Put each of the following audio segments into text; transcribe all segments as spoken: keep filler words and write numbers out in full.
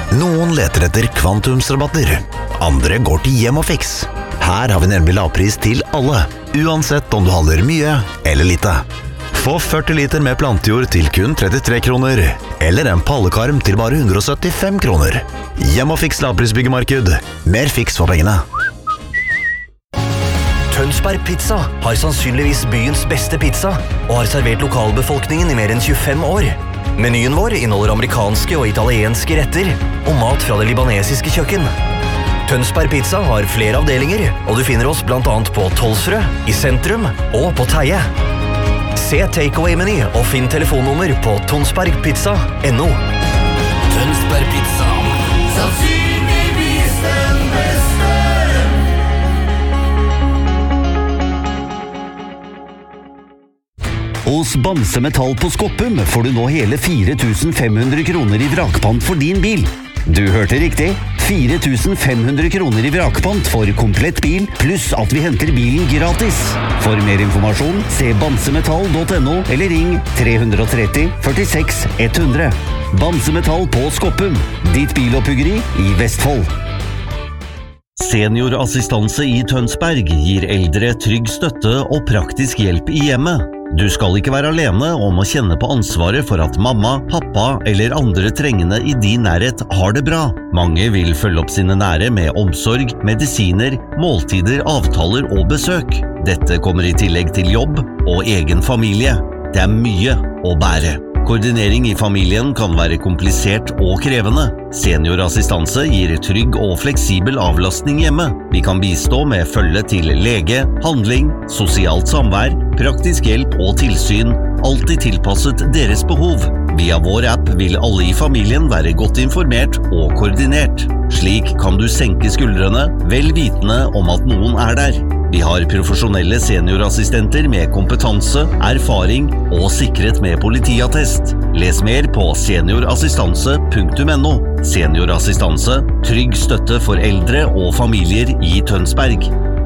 Noen leter etter kvantumsrabatter, andre går til Hjem og Fiks. Her har vi nemlig lavpris til alle, uansett om du handler mye eller lite. Få førti liter med plantejord til kun trettitre kroner, eller en pallekarm til bare hundre og syttifem kroner. Hjem og Fiks lavprisbyggemarked. Mer fiks for pengene. Tønsberg Pizza har sannsynligvis byens beste pizza og har servert lokalbefolkningen i mer enn tjuefem år. Menyen vår inneholder amerikanske og italienske retter og mat fra det libanesiske kjøkken. Tønsberg Pizza har flere avdelinger, og du finner oss blant annet på Tolsrød, i sentrum og på Teie. Se takeaway-meny og finn telefonnummer på tonsbergpizza punktum no. Tønsberg Pizza, sannsynligvis den beste. Hos Bamse Metall på Skoppum får du nå hele fire tusen fem hundre kroner i vrakpant for din bil. Du hørte riktig. fire tusen fem hundre kroner i vrakpant for komplett bil, pluss at vi henter bilen gratis. For mer informasjon, se bamsemetall punktum no eller ring tre tre tre, førtiseks, hundre. Bamse Metall på Skoppum, ditt biloppbyggeri i Vestfold. Seniorassistanse i Tønsberg gir eldre trygg støtte og praktisk hjelp i hjemmet. Du skal ikke være alene om å kjenne på ansvaret for at mamma, pappa eller andre trengende i din nærhet har det bra. Mange vil følge opp sine nære med omsorg, medisiner, måltider, avtaler og besøk. Dette kommer i tillegg til jobb og egen familie. Det er mye å bære. Koordinering i familien kan være komplisert og krevende. Seniorassistanse gir trygg og fleksibel avlastning hjemme. Vi kan bistå med følge til lege, handling, sosialt samvær, praktisk hjelp og tilsyn, alltid tilpasset deres behov. Via vår app vil alle i familien være godt informert og koordinert. Slik kan du senke skuldrene, vel vitende om at noen er der. Vi har profesjonelle seniorassistenter med kompetanse, erfaring og sikret med politiattest. Les mer på seniorassistanse punktum no. Seniorassistanse, trygg støtte for eldre og familier i Tønsberg.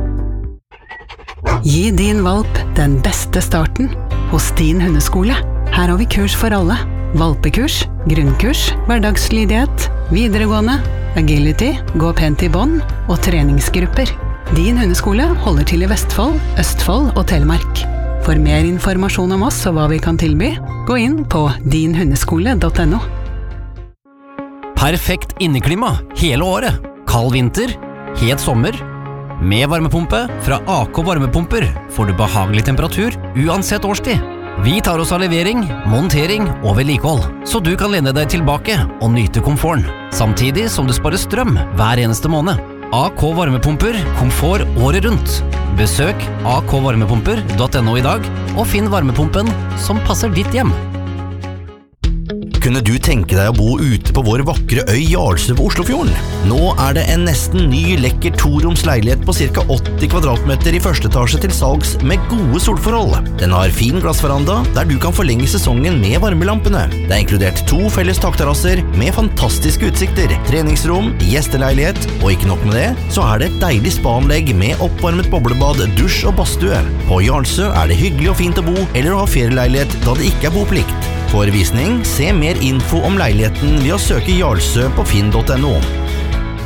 Gi din valp den beste starten hos din hundeskole. Her har vi kurs for alle. Valpekurs, grunnkurs, hverdagslydighet, videregående, agility, gå pent i bånd og treningsgrupper. Din hundeskole holder til i Vestfold, Østfold og Telemark. For mer informasjon om oss og hva vi kan tilby, gå inn på din hundeskole punktum no. Perfekt inneklima hele året. Kald vinter, het sommer. Med varmepumpe fra A K Varmepumper får du behagelig temperatur uansett årstid. Vi tar oss av levering, montering og vedlikehold, så du kan lene deg tilbake og nyte komforten, samtidig som du sparer strøm hver eneste måned. A K Varmepumper, komfort året rundt. Besøk a k varmepumper punktum no i dag, og finn varmepumpen som passer ditt hjem. Kunne du tenke deg å bo ute på vår vakre øy Jarlsø på Oslofjorden? Nå er det en nesten ny, lekker toroms leilighet på ca åtti kvadratmeter i første etasje til salgs med gode solforhold. Den har fin glassveranda, der du kan forlenge sesongen med varmelampene. Det er inkludert to felles takterrasser med fantastiske utsikter, treningsrom, gjesteleilighet, og ikke nok med det, så er det et deilig spaanlegg med oppvarmet boblebad, dusj og badstue. På Jarlsø er det hyggelig og fint å bo, eller å ha ferieleilighet da det ikke er boplikt. For visning, se mer info om leiligheten ved å søke Jarlsø på finn punktum no.